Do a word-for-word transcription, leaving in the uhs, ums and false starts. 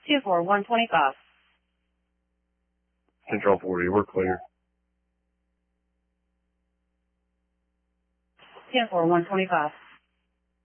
two four one twenty-five. Control forty, we're clear. two four one twenty-five.